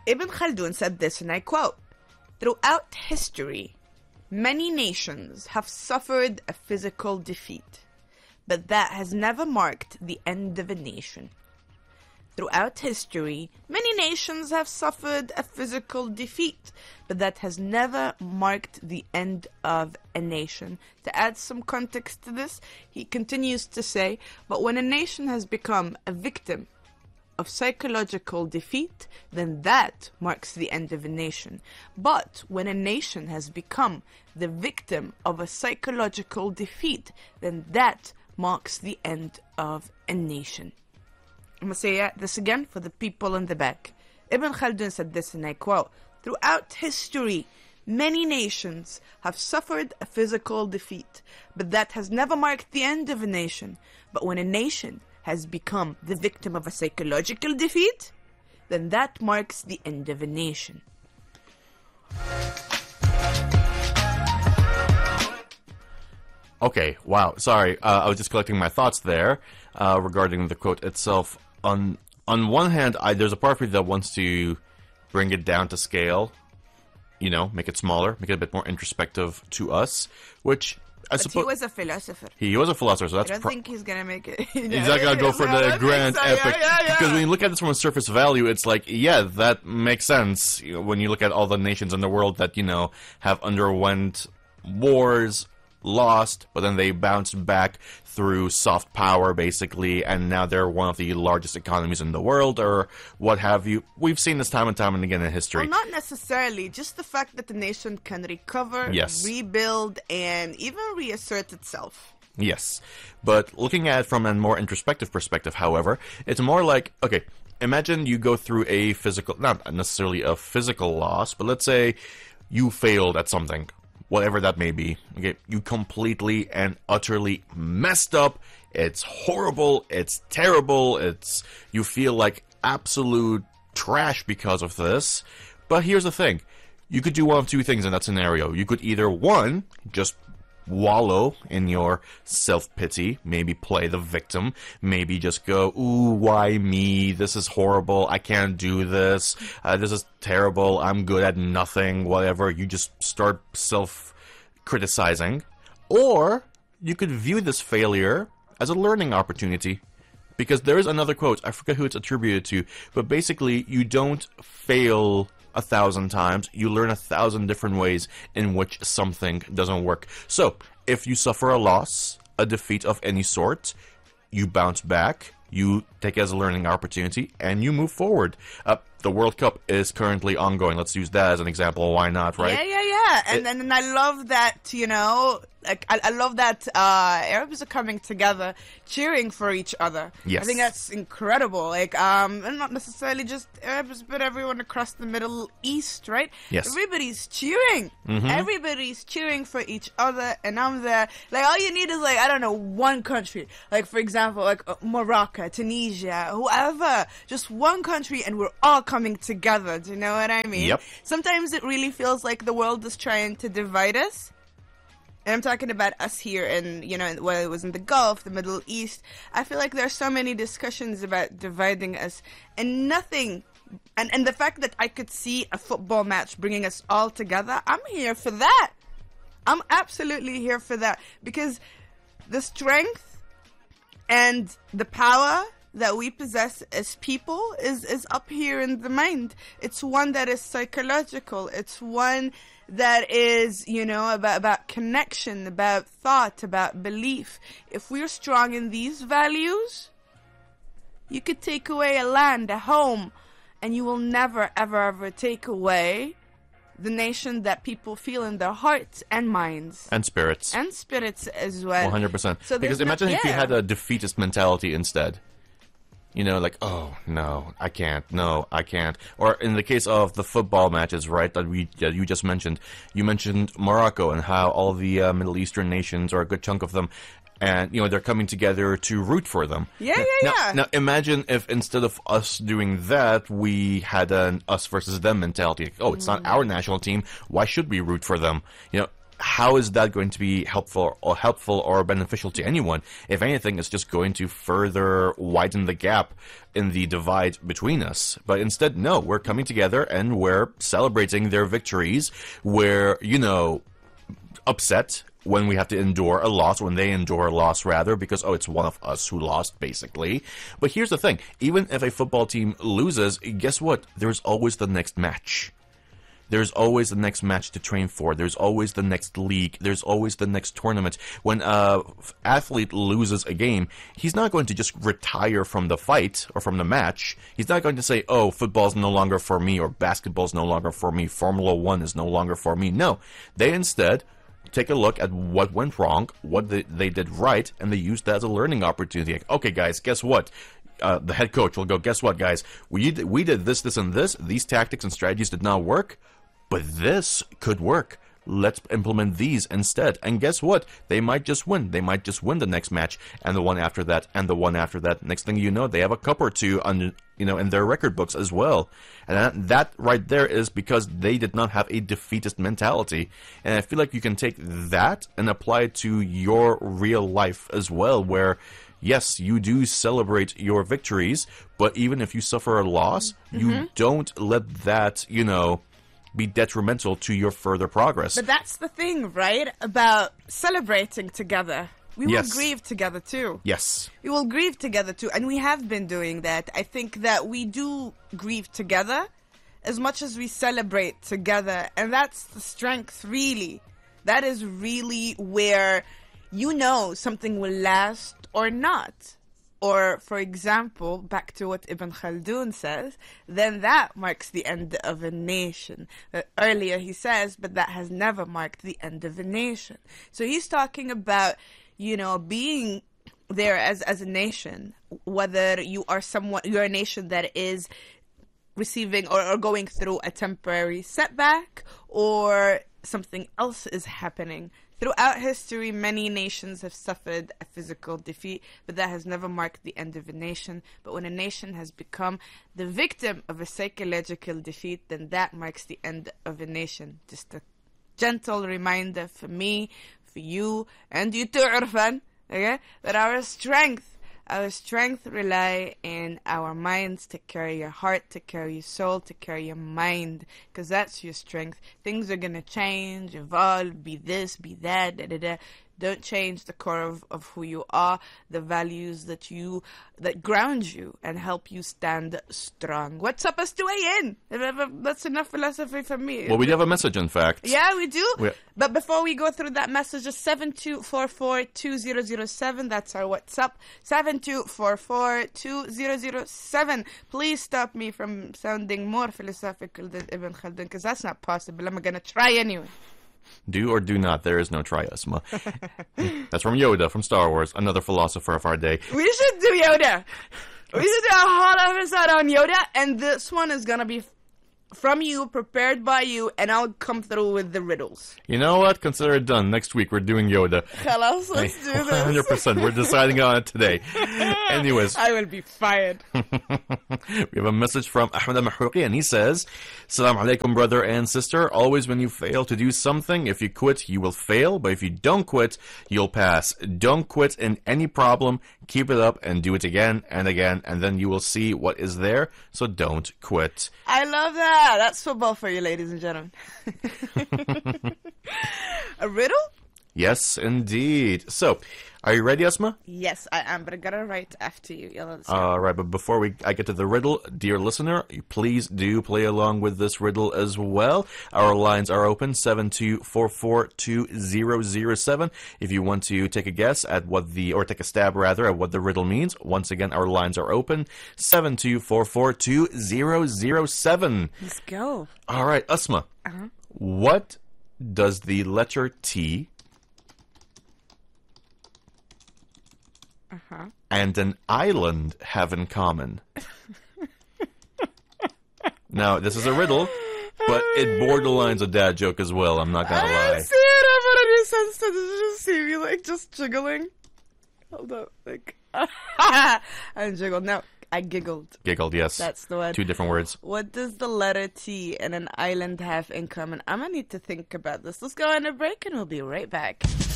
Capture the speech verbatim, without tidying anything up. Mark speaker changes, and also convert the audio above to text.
Speaker 1: Ibn Khaldun said this, and I quote, "Throughout history, many nations have suffered a physical defeat, but that has never marked the end of a nation. Throughout history, many nations have suffered a physical defeat, but that has never marked the end of a nation." To add some context to this, he continues to say, "But when a nation has become a victim of psychological defeat, then that marks the end of a nation. But when a nation has become the victim of a psychological defeat, then that marks the end of a nation." I'm going to say this again for the people in the back. Ibn Khaldun said this, and I quote, "Throughout history, many nations have suffered a physical defeat, but that has never marked the end of a nation. But when a nation has become the victim of a psychological defeat, then that marks the end of a nation."
Speaker 2: Okay, wow, sorry, uh, I was just collecting my thoughts there uh, regarding the quote itself. On on one hand, I, there's a part of me that wants to bring it down to scale, you know, make it smaller, make it a bit more introspective to us, which I
Speaker 1: but
Speaker 2: suppose...
Speaker 1: he was a philosopher.
Speaker 2: He was a philosopher, so that's...
Speaker 1: I don't
Speaker 2: pro-
Speaker 1: think he's going to make it.
Speaker 2: He's not going to go for the grand
Speaker 1: so.
Speaker 2: epic.
Speaker 1: Yeah, yeah, yeah.
Speaker 2: Because when you look at this from a surface value, it's like, yeah, that makes sense. You know, when you look at all the nations in the world that, you know, have underwent wars, lost, but then they bounced back through soft power, basically, and now they're one of the largest economies in the world, or what have you. We've seen this time and time and again in history.
Speaker 1: Well, not necessarily. Just the fact that the nation can recover,
Speaker 2: Yes.
Speaker 1: rebuild, and even reassert itself.
Speaker 2: Yes. But looking at it from a more introspective perspective, however, it's more like, okay, imagine you go through a physical, not necessarily a physical loss, but let's say you failed at something. Whatever that may be. Okay, you completely and utterly messed up. It's horrible. It's terrible. It's you feel like absolute trash because of this. But here's the thing. You could do one of two things in that scenario. You could either, one, just wallow in your self-pity, maybe play the victim, maybe just go, ooh, why me? This is horrible. I can't do this. Uh, this is terrible. I'm good at nothing, whatever. You just start self-criticizing. Or you could view this failure as a learning opportunity. Because there is another quote, I forget who it's attributed to, but basically you don't fail a thousand times, you learn a thousand different ways in which something doesn't work. So, if you suffer a loss, a defeat of any sort, you bounce back, you take it as a learning opportunity, and you move forward. Uh, the World Cup is currently ongoing. Let's use that as an example. Why not, right?
Speaker 1: Yeah, yeah, yeah. And then and I love that, you know, like I, I love that uh, Arabs are coming together, cheering for each other.
Speaker 2: Yes.
Speaker 1: I think that's incredible. Like, um, and not necessarily just Arabs, but everyone across the Middle East, right?
Speaker 2: Yes.
Speaker 1: Everybody's cheering.
Speaker 2: Mm-hmm.
Speaker 1: Everybody's cheering for each other, and I'm there. Like, all you need is, like, I don't know, one country. Like, for example, like uh, Morocco, Tunisia, whoever. Just one country, and we're all coming together. Do you know what I mean?
Speaker 2: Yep.
Speaker 1: Sometimes it really feels like the world is trying to divide us. And I'm talking about us here in, you know, whether it was in the Gulf, the Middle East. I feel like there's so many discussions about dividing us and nothing. And, and the fact that I could see a football match bringing us all together, I'm here for that. I'm absolutely here for that. Because the strength and the power that we possess as people is, is up here in the mind. It's one that is psychological. It's one that is, you know, about, about connection, about thought, about belief. If we're strong in these values, you could take away a land, a home, and you will never, ever, ever take away the nation that people feel in their hearts and minds.
Speaker 2: And spirits.
Speaker 1: And spirits as well.
Speaker 2: one hundred percent.
Speaker 1: So
Speaker 2: because
Speaker 1: there's
Speaker 2: imagine
Speaker 1: no,
Speaker 2: if you
Speaker 1: yeah.
Speaker 2: had a defeatist mentality instead. You know, like, oh, no, I can't, no, I can't. Or in the case of the football matches, right, that we that you just mentioned, you mentioned Morocco and how all the uh, Middle Eastern nations, or a good chunk of them, and, you know, they're coming together to root for them.
Speaker 1: Yeah,
Speaker 2: now,
Speaker 1: yeah,
Speaker 2: now,
Speaker 1: yeah.
Speaker 2: Now, imagine if instead of us doing that, we had an us versus them mentality. Like, oh, it's not our national team, why should we root for them? You know, how is that going to be helpful or helpful or beneficial to anyone? If anything, it's just going to further widen the gap in the divide between us. But instead, no, we're coming together and we're celebrating their victories. We're, you know, upset when we have to endure a loss, when they endure a loss, rather, because, oh, it's one of us who lost, basically. But here's the thing. Even if a football team loses, guess what? There's always the next match. There's always the next match to train for. There's always the next league. There's always the next tournament. When a athlete loses a game, he's not going to just retire from the fight or from the match. He's not going to say, oh, football's no longer for me, or basketball's no longer for me, Formula One is no longer for me. No. They instead take a look at what went wrong, what they, they did right, and they use that as a learning opportunity. Like, okay, guys, guess what? Uh, the head coach will go, guess what, guys? We did, we did this, this, and this. These tactics and strategies did not work. But this could work. Let's implement these instead. And guess what? They might just win. They might just win the next match, and the one after that, and the one after that. Next thing you know, they have a cup or two on, you know, in their record books as well. And that, that right there is because they did not have a defeatist mentality. And I feel like you can take that and apply it to your real life as well, where yes, you do celebrate your victories, but even if you suffer a loss, mm-hmm. you don't let that, you know, be detrimental to your further progress.
Speaker 1: But that's the thing, right? About celebrating together. We
Speaker 2: yes.
Speaker 1: will grieve together too.
Speaker 2: Yes.
Speaker 1: We will grieve together too. And we have been doing that. I think that we do grieve together as much as we celebrate together. And that's the strength, really. That is really where you know something will last or not. Or, for example, back to what Ibn Khaldun says, then that marks the end of a nation. Uh, earlier he says, but that has never marked the end of a nation. So he's talking about, you know, being there as, as a nation, whether you are someone, you're a nation that is receiving or, or going through a temporary setback, or something else is happening. Throughout history, many nations have suffered a physical defeat, but that has never marked the end of a nation. But when a nation has become the victim of a psychological defeat, then that marks the end of a nation. Just a gentle reminder for me, for you, and you too, Irfan, okay, that our strength, our strength rely in our minds to carry your heart, to carry your soul, to carry your mind, because that's your strength. Things are going to change, evolve, be this, be that, da da da. Don't change the core of, of who you are, the values that you that ground you and help you stand strong. What's up, us to weigh in? That's enough philosophy for me.
Speaker 2: Well, we do have a message, in fact.
Speaker 1: Yeah, we do.
Speaker 2: We...
Speaker 1: But before we go through that message, just seven two four four two zero zero seven. That's our WhatsApp. seven two four four two zero zero seven. Please stop me from sounding more philosophical than Ibn Khaldun, because that's not possible. I'm going to try anyway.
Speaker 2: Do or do not. There is no try, Asma. That's from Yoda, from Star Wars, another philosopher of our day.
Speaker 1: We should do Yoda. We should do a whole episode on Yoda, and this one is going to be from you, prepared by you, and I'll come through with the riddles.
Speaker 2: You know what? Consider it done. Next week, we're doing Yoda.
Speaker 1: Khalas, let's do this.
Speaker 2: one hundred percent. We're deciding on it today. Anyways.
Speaker 1: I will be fired.
Speaker 2: We have a message from Ahmed al-Mahrouqi, and he says, Assalamu alaikum, brother and sister. Always when you fail to do something, if you quit, you will fail. But if you don't quit, you'll pass. Don't quit in any problem. Keep it up and do it again and again, and then you will see what is there. So don't quit.
Speaker 1: I love that. That's football for you, ladies and gentlemen. A riddle?
Speaker 2: Yes, indeed. So, are you ready, Asma?
Speaker 1: Yes, I am, but I gotta write after you.
Speaker 2: All right, but before we I get to the riddle, dear listener, please do play along with this riddle as well. Our lines are open, seven two four four two zero zero seven. If you want to take a guess at what the, or take a stab rather, at what the riddle means, once again, our lines are open, seven two four four two zero zero seven.
Speaker 1: Let's go.
Speaker 2: All right, Asma, uh-huh. What does the letter T
Speaker 1: Uh-huh.
Speaker 2: and an island have in common? Now, this is a riddle, but it borderlines a dad joke as well, I'm not gonna lie.
Speaker 1: I see it, I'm gonna do sense. Did you just see me, like, just jiggling? Hold up, like, I'm jiggled. Now, I giggled.
Speaker 2: Giggled, yes.
Speaker 1: That's the word.
Speaker 2: Two different words.
Speaker 1: What does the letter T and an island have in common? I'm going to need to think about this. Let's go on a break and we'll be right back.